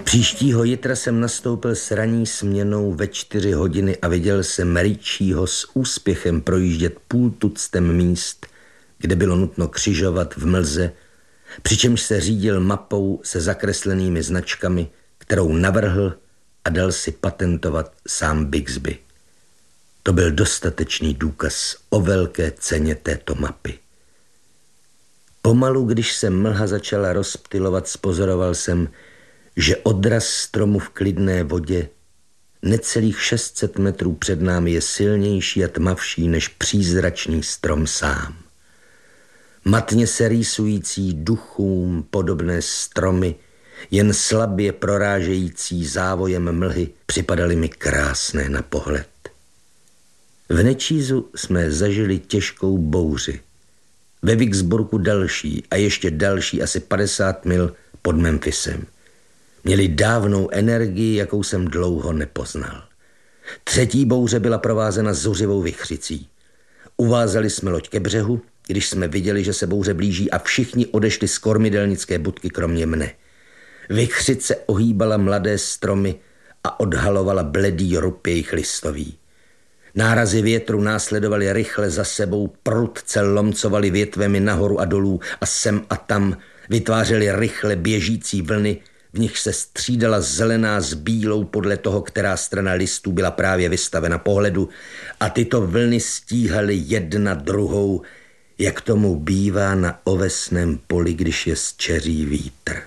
Příštího jitra jsem nastoupil s ranní směnou ve 4 hodiny a viděl jsem Richieho s úspěchem projíždět půl tuctem míst, kde bylo nutno křižovat v mlze, přičemž se řídil mapou se zakreslenými značkami, kterou navrhl a dal si patentovat sám Bixby. To byl dostatečný důkaz o velké ceně této mapy. Pomalu, když se mlha začala rozptylovat, spozoroval jsem, že odraz stromu v klidné vodě necelých 600 metrů před námi je silnější a tmavší než přízračný strom sám. Matně se rýsující duchům podobné stromy, jen slabě prorážející závojem mlhy, připadaly mi krásné na pohled. V Nečízu jsme zažili těžkou bouři. Ve Vicksburgu další a ještě další asi 50 mil pod Memphisem. Měli dávnou energii, jakou jsem dlouho nepoznal. Třetí bouře byla provázena zuřivou vichřicí. Uvázali jsme loď ke břehu, když jsme viděli, že se bouře blíží a všichni odešli z kormidelnické budky kromě mne. Vichřice ohýbala mladé stromy a odhalovala bledý rub jejich listový. Nárazy větru následovaly rychle za sebou, prudce lomcovaly větvemi nahoru a dolů a sem a tam vytvářely rychle běžící vlny, v nich se střídala zelená s bílou podle toho, která strana listů byla právě vystavena pohledu, a tyto vlny stíhaly jedna druhou, jak tomu bývá na ovesném poli, když je zčeří vítr.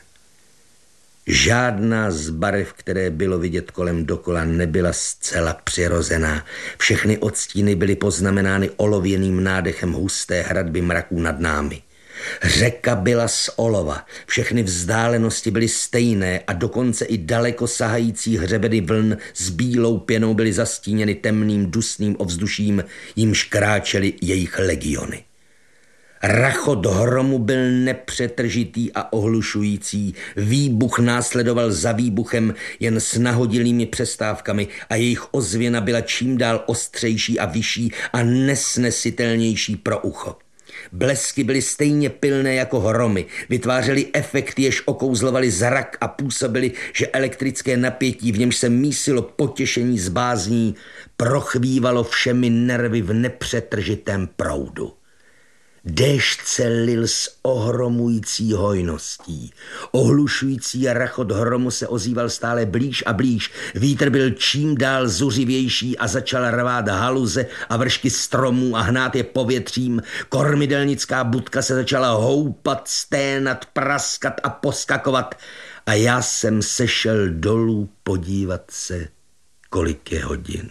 Žádná z barev, které bylo vidět kolem dokola, nebyla zcela přirozená. Všechny odstíny byly poznamenány olověným nádechem husté hradby mraků nad námi. Řeka byla z olova, všechny vzdálenosti byly stejné a dokonce i daleko sahající hřebeny vln s bílou pěnou byly zastíněny temným dusným ovzduším, jímž kráčely jejich legiony. Rachot hromu byl nepřetržitý a ohlušující, výbuch následoval za výbuchem jen s nahodilými přestávkami a jejich ozvěna byla čím dál ostřejší a vyšší a nesnesitelnější pro ucho. Blesky byly stejně pilné jako hromy, vytvářely efekty, jež okouzlovaly zrak a působily, že elektrické napětí, v němž se mísilo potěšení z bázní, prochvívalo všemi nervy v nepřetržitém proudu. Déšť se lil s ohromující hojností. Ohlušující rachot hromu se ozýval stále blíž a blíž. Vítr byl čím dál zuřivější a začal rvát haluze a vršky stromů a hnát je povětřím. Kormidelnická budka se začala houpat, sténat, praskat a poskakovat a já jsem sešel dolů podívat se, kolik je hodin.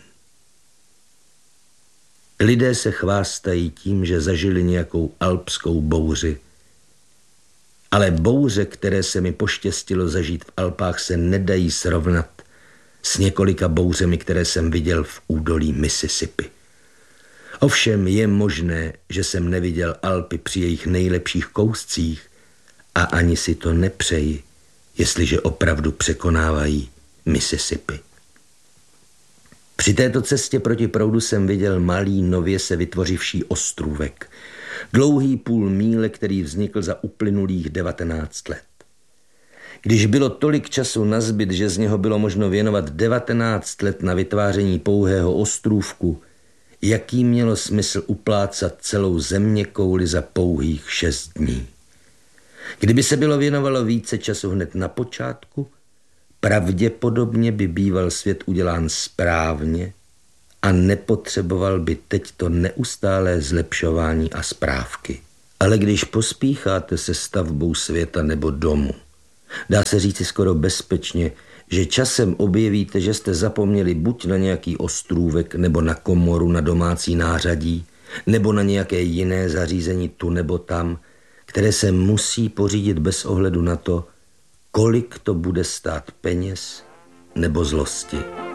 Lidé se chvástají tím, že zažili nějakou alpskou bouři. Ale bouře, které se mi poštěstilo zažít v Alpách, se nedají srovnat s několika bouřemi, které jsem viděl v údolí Mississippi. Ovšem je možné, že jsem neviděl Alpy při jejich nejlepších kouscích a ani si to nepřeji, jestliže opravdu překonávají Mississippi. Při této cestě proti proudu jsem viděl malý, nově se vytvořivší ostrůvek. Dlouhý půl míle, který vznikl za uplynulých 19 let. Když bylo tolik času nazbyt, že z něho bylo možno věnovat 19 let na vytváření pouhého ostrůvku, jaký mělo smysl uplácat celou zeměkouli za pouhých 6 dní? Kdyby se bylo věnovalo více času hned na počátku, pravděpodobně by býval svět udělán správně a nepotřeboval by teď to neustálé zlepšování a správky. Ale když pospícháte se stavbou světa nebo domu, dá se říci skoro bezpečně, že časem objevíte, že jste zapomněli buď na nějaký ostrůvek nebo na komoru na domácí nářadí, nebo na nějaké jiné zařízení tu nebo tam, které se musí pořídit bez ohledu na to, kolik to bude stát peněz nebo zlosti.